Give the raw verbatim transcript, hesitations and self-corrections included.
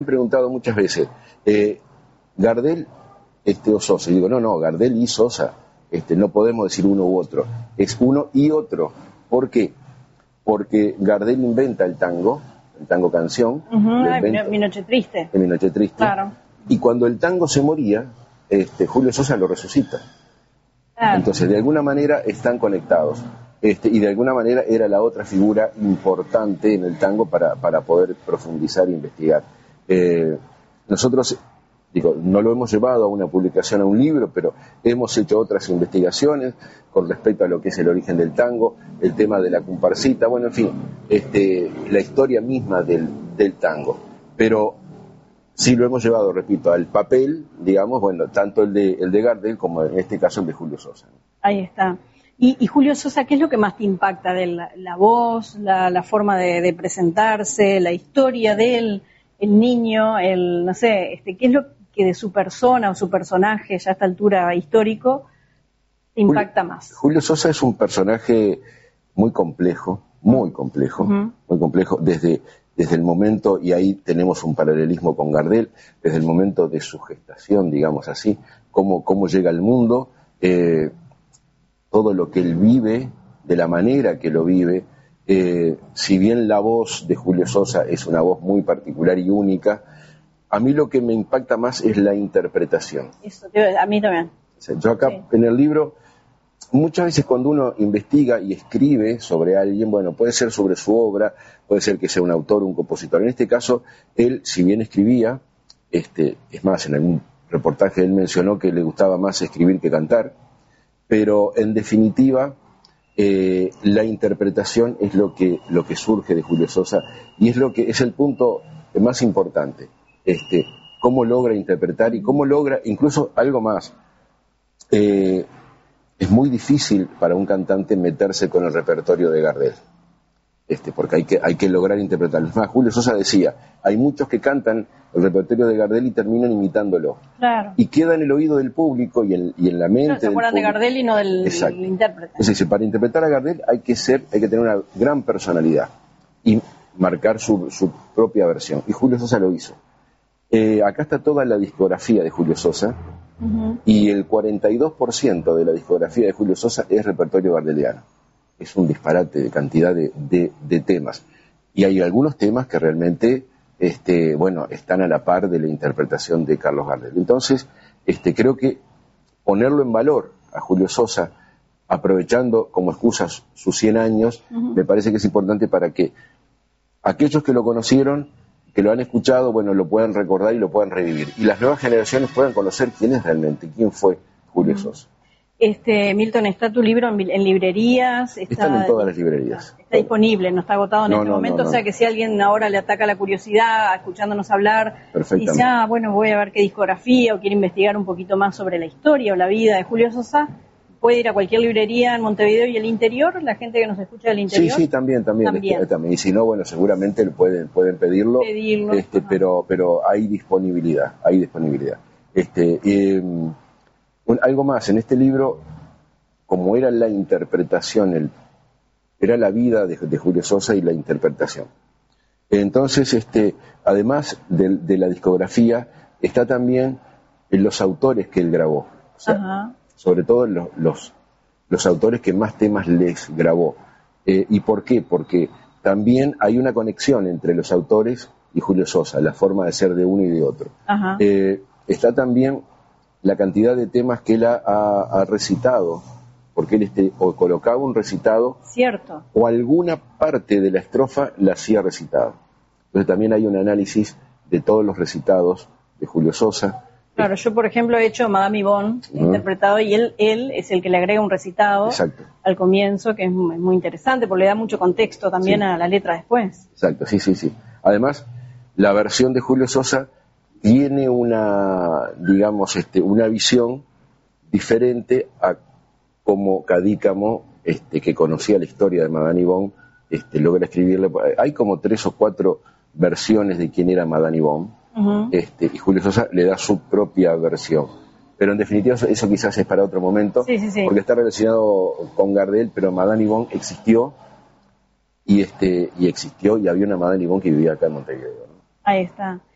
he preguntado muchas veces, eh, Gardel este, o Sosa, y digo, no, no, Gardel y Sosa, este, no podemos decir uno u otro, es uno y otro. ¿Por qué? Porque Gardel inventa el tango, el tango canción. Uh-huh, inventa, Mi Noche Triste. Mi Noche Triste. Claro. Y cuando el tango se moría, este, Julio Sosa lo resucita. Claro. Entonces, de alguna manera están conectados. Este, y de alguna manera era la otra figura importante en el tango para, para poder profundizar e investigar. Eh, nosotros, digo, no lo hemos llevado a una publicación, a un libro, pero hemos hecho otras investigaciones con respecto a lo que es el origen del tango, el tema de la comparsita, bueno, en fin, este, la historia misma del, del tango. Pero sí lo hemos llevado, repito, al papel, digamos, bueno, tanto el de, el de Gardel como en este caso el de Julio Sosa. Ahí está. Y, y Julio Sosa, ¿qué es lo que más te impacta de la, la voz, la, la forma de, de presentarse, la historia de él, el niño, el, no sé, este, qué es lo que de su persona o su personaje ya a esta altura histórico te impacta Julio, más? Julio Sosa es un personaje muy complejo, muy complejo, uh-huh. muy complejo desde, desde el momento, y ahí tenemos un paralelismo con Gardel, desde el momento de su gestación, digamos así, cómo, cómo llega al mundo, eh, todo lo que él vive, de la manera que lo vive, eh, si bien la voz de Julio Sosa es una voz muy particular y única, a mí lo que me impacta más es la interpretación. Eso, a mí también. O sea, yo acá sí. En el libro, muchas veces cuando uno investiga y escribe sobre alguien, bueno, puede ser sobre su obra, puede ser que sea un autor o un compositor. En este caso, él, si bien escribía, este, es más, en algún reportaje él mencionó que le gustaba más escribir que cantar, pero en definitiva eh, la interpretación es lo que, lo que surge de Julio Sosa y es lo que es el punto más importante, este, cómo logra interpretar y cómo logra, incluso algo más, eh, es muy difícil para un cantante meterse con el repertorio de Gardel, este, porque hay que, hay que lograr interpretarlo. Es más, Julio Sosa decía, hay muchos que cantan el repertorio de Gardel y terminan imitándolo. Claro. Y queda en el oído del público y en, y en la mente claro, se del acuerdan público. de Gardel y no del, del intérprete. Es decir, para interpretar a Gardel hay que ser, hay que tener una gran personalidad y marcar su, su propia versión. Y Julio Sosa lo hizo. Eh, acá está toda la discografía de Julio Sosa, uh-huh. y el cuarenta y dos por ciento de la discografía de Julio Sosa es repertorio gardeliano. Es un disparate de cantidad de, de, de temas. Y hay algunos temas que realmente este, bueno, están a la par de la interpretación de Carlos Gardel. Entonces, este, creo que ponerlo en valor a Julio Sosa, aprovechando como excusa sus cien años, uh-huh. me parece que es importante para que aquellos que lo conocieron, que lo han escuchado, bueno, lo puedan recordar y lo puedan revivir. Y las nuevas generaciones puedan conocer quién es realmente, quién fue Julio uh-huh. Sosa. Este, Milton, ¿está tu libro en, en librerías? Está, Están en todas las librerías. Está disponible, no está agotado en no, este no, momento, no, no. O sea que si alguien ahora le ataca la curiosidad, escuchándonos hablar, dice, ah, bueno, voy a ver qué discografía o quiere investigar un poquito más sobre la historia o la vida de Julio Sosa, puede ir a cualquier librería en Montevideo y el interior, la gente que nos escucha del interior. Sí, sí, también, también. también. Este, también. Y si no, bueno, seguramente pueden, pueden pedirlo, pedirlo este, pero, pero hay disponibilidad, hay disponibilidad. Este, eh, un, algo más, en este libro, como era la interpretación, el, era la vida de, de Julio Sosa y la interpretación. Entonces, este, además de, de la discografía, está también en los autores que él grabó. O sea, Ajá. sobre todo los, los, los autores que más temas les grabó. Eh, ¿Y por qué? Porque también hay una conexión entre los autores y Julio Sosa, la forma de ser de uno y de otro. Ajá. Eh, está también la cantidad de temas que él ha, ha, ha recitado, porque él este, o colocaba un recitado, cierto, o alguna parte de la estrofa la hacía recitado. Entonces también hay un análisis de todos los recitados de Julio Sosa. Claro, yo por ejemplo he hecho Madame Yvonne, uh-huh. interpretado, y él, él es el que le agrega un recitado Exacto. al comienzo, que es muy, muy interesante, porque le da mucho contexto también sí. a la letra después. Exacto, sí, sí, sí. Además, la versión de Julio Sosa tiene una, digamos, este, una visión diferente a como Cadícamo, este, que conocía la historia de Madame Yvonne, este, logra escribirle. Hay como tres o cuatro versiones de quién era Madame Yvonne, uh-huh. este, y Julio Sosa le da su propia versión. Pero en definitiva eso, eso quizás es para otro momento, sí, sí, sí. porque está relacionado con Gardel, pero Madame Yvonne existió y, este, y existió y había una Madame Yvonne que vivía acá en Montevideo, ¿no? Ahí está.